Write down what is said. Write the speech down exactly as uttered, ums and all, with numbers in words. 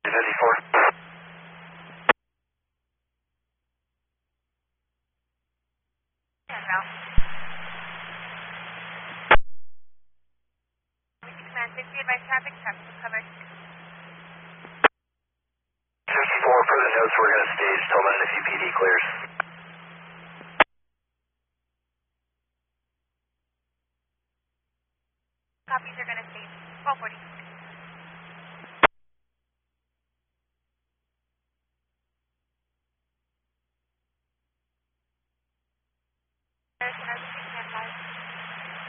fifty-four. And now. Command sixty by traffic, traffic will cover. fifty-four, per the notes, we're going to stage Tillman if U P D clears. Copies are going to stage twelve forty.